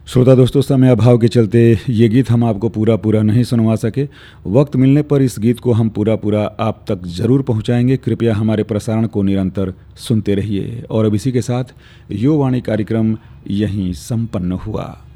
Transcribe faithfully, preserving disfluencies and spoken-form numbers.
श्रोता दोस्तों, समय अभाव के चलते ये गीत हम आपको पूरा पूरा नहीं सुनवा सके। वक्त मिलने पर इस गीत को हम पूरा पूरा आप तक ज़रूर पहुंचाएंगे। कृपया हमारे प्रसारण को निरंतर सुनते रहिए। और अब इसी के साथ यो वाणी कार्यक्रम यहीं संपन्न हुआ।